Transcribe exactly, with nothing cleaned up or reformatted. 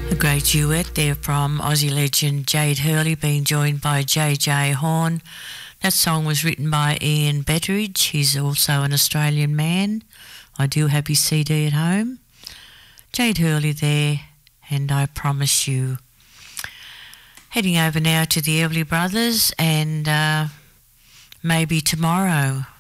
A great duet there from Aussie legend Jade Hurley, being joined by J J Horn. That song was written by Ian Betteridge. He's also an Australian man. I do have his C D at home. Jade Hurley there, and I Promise You. Heading over now to the Everly Brothers, and uh, Maybe Tomorrow.